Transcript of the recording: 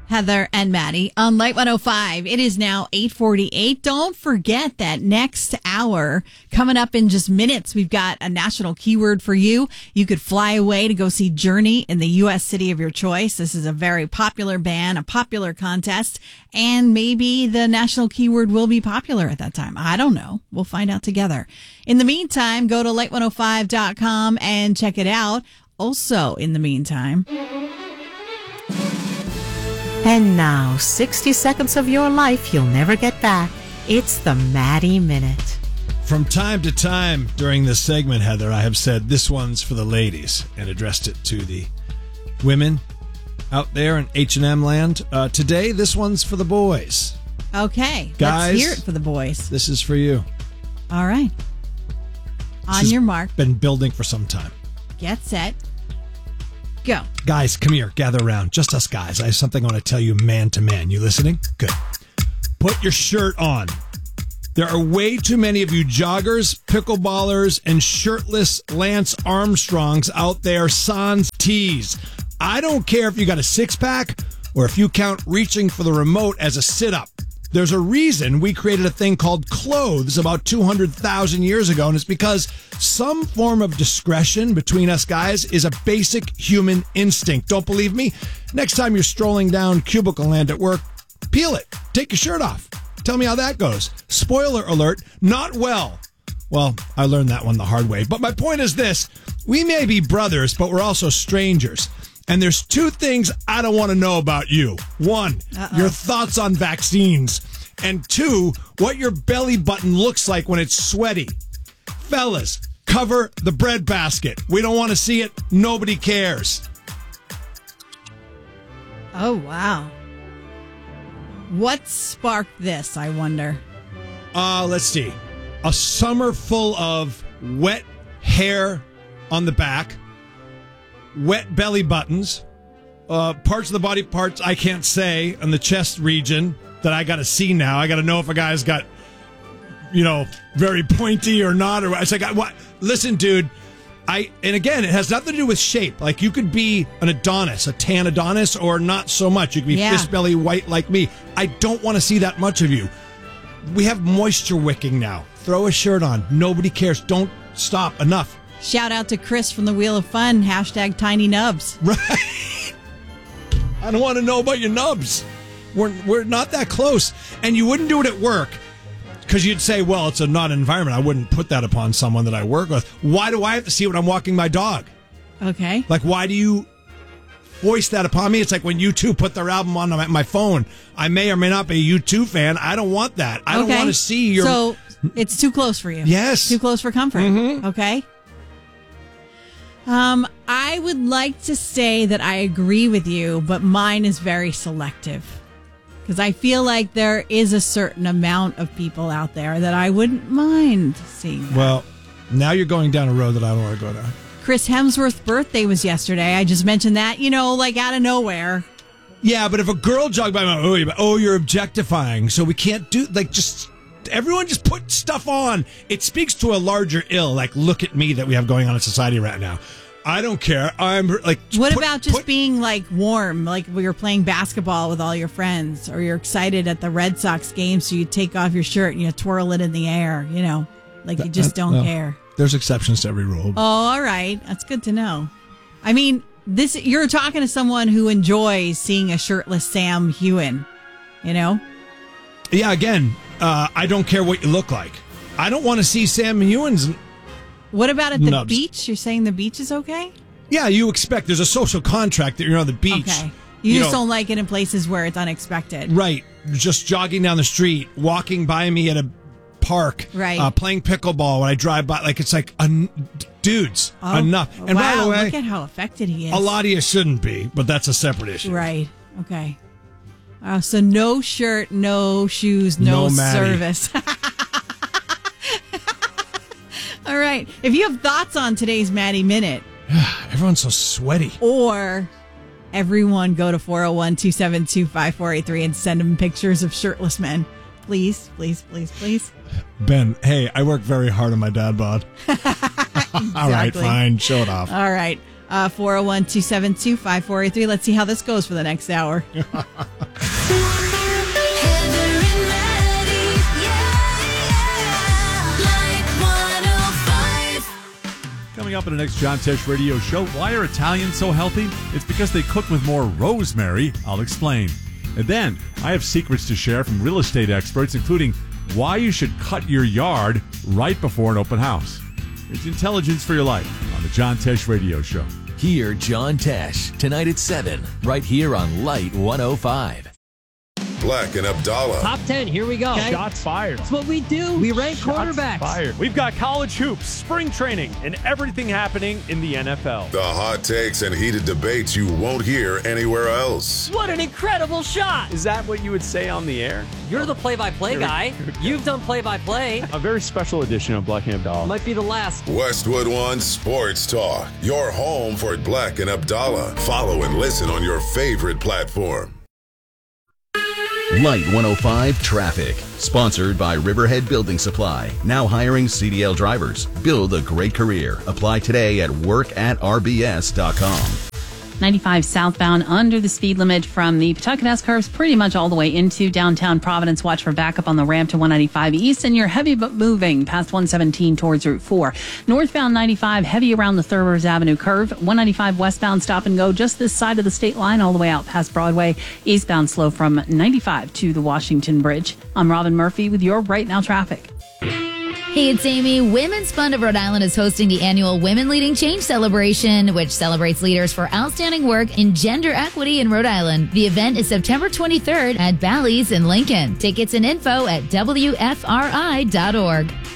Heather and Maddie on Light 105. It is now 8:48. Don't forget that next hour, coming up in just minutes, we've got a national keyword for you. You could fly away to go see Journey in the U.S. city of your choice. This is a very popular band, a popular contest, and maybe the national keyword will be popular at that time. I don't know. We'll find out together. In the meantime, go to light105.com and check it out. Also, in the meantime... And now, 60 seconds of your life you'll never get back. It's the Maddie Minute. From time to time during this segment, Heather, I have said this one's for the ladies and addressed it to the women out there in H&M land. Today, this one's for the boys. Okay, guys, let's hear it for the boys. This is for you. All right. On your mark. Been building for some time. Get set. Go. Guys, come here. Gather around. Just us guys. I have something I want to tell you man to man. You listening? Good. Put your shirt on. There are way too many of you joggers, pickleballers, and shirtless Lance Armstrongs out there sans tees. I don't care if you got a six-pack or if you count reaching for the remote as a sit-up. There's a reason we created a thing called clothes about 200,000 years ago, and it's because some form of discretion between us guys is a basic human instinct. Don't believe me? Next time you're strolling down cubicle land at work, peel it. Take your shirt off. Tell me how that goes. Spoiler alert, not well. Well, I learned that one the hard way. But my point is this. We may be brothers, but we're also strangers. And there's two things I don't want to know about you. One, your thoughts on vaccines. And two, what your belly button looks like when it's sweaty. Fellas, cover the breadbasket. We don't want to see it. Nobody cares. Oh, wow. What sparked this, I wonder? Let's see. A summer full of wet hair on the back. Wet belly buttons, parts of the body parts I can't say on the chest region that I got to see now. I got to know if a guy's got, very pointy or not. Or it's like, what? Listen, dude. And again, it has nothing to do with shape. Like you could be an Adonis, a tan Adonis, or not so much. You could be fist belly white like me. I don't want to see that much of you. We have moisture wicking now. Throw a shirt on. Nobody cares. Don't stop. Enough. Shout out to Chris from the Wheel of Fun, #Tiny Nubs. Right. I don't want to know about your nubs. We're not that close. And you wouldn't do it at work because you'd say, well, it's a not environment. I wouldn't put that upon someone that I work with. Why do I have to see it when I'm walking my dog? Okay. Like, why do you voice that upon me? It's like when U2 put their album on my phone. I may or may not be a U2 fan. I don't want that. I don't want to see your... So it's too close for you. Yes. Too close for comfort. Mm-hmm. Okay. I would like to say that I agree with you, but mine is very selective. Because I feel like there is a certain amount of people out there that I wouldn't mind seeing that. Well, now you're going down a road that I don't want to go down. Chris Hemsworth's birthday was yesterday. I just mentioned that, like out of nowhere. Yeah, but if a girl jogged by my, you're objectifying, so we can't do, everyone just put stuff on. It speaks to a larger ill, like, look at me that we have going on in society right now. I don't care. I'm like... What about just being, warm, like we were playing basketball with all your friends, or you're excited at the Red Sox game, so you take off your shirt and you twirl it in the air, you just don't care. There's exceptions to every rule. Oh, all right. That's good to know. I mean, you're talking to someone who enjoys seeing a shirtless Sam Heughan, Yeah, again... I don't care what you look like. I don't want to see Sam Heughan's. What about at the beach? You're saying the beach is okay? Yeah, you expect there's a social contract that you're on the beach. Okay. You just don't like it in places where it's unexpected. Right. Just jogging down the street, walking by me at a park, right? Playing pickleball when I drive by. It's like, dudes, enough. And wow, by the way, look at how affected he is. A lot of you shouldn't be, but that's a separate issue. Right. Okay. So no shirt, no shoes, no service. All right. If you have thoughts on today's Maddie Minute. Everyone's so sweaty. Or everyone go to 401-272-5483 and send them pictures of shirtless men. Please, please, please, please. Ben, hey, I work very hard on my dad bod. Exactly. All right, fine. Show it off. All right. 401-272-5483. Let's see how this goes for the next hour. Coming up in the next John Tesh Radio Show, why are Italians so healthy? It's because they cook with more rosemary. I'll explain. And then, I have secrets to share from real estate experts, including why you should cut your yard right before an open house. It's intelligence for your life on the John Tesh Radio Show. Hear John Tesh tonight at 7, right here on Light 105. Black and Abdallah. Top 10, here we go. Okay. Shots fired. That's what we do. We rank quarterbacks. Fired. We've got college hoops, spring training, and everything happening in the NFL. The hot takes and heated debates you won't hear anywhere else. What an incredible shot. Is that what you would say on the air? You're the play-by-play guy. You've done play-by-play. A very special edition of Black and Abdallah. Might be the last. Westwood One Sports Talk. Your home for Black and Abdallah. Follow and listen on your favorite platform. Light 105 Traffic. Sponsored by Riverhead Building Supply. Now hiring CDL drivers. Build a great career. Apply today at workatrbs.com. 95 southbound under the speed limit from the Pawtucket S curves pretty much all the way into downtown Providence. Watch for backup on the ramp to 195 east, and you're heavy but moving past 117 towards Route 4. Northbound 95 heavy around the Thurvers Avenue curve. 195 westbound stop and go just this side of the state line all the way out past Broadway. Eastbound slow from 95 to the Washington Bridge. I'm Robin Murphy with your Right Now traffic. Hey, it's Amy. Women's Fund of Rhode Island is hosting the annual Women Leading Change celebration, which celebrates leaders for outstanding work in gender equity in Rhode Island. The event is September 23rd at Bally's in Lincoln. Tickets and info at WFRI.org.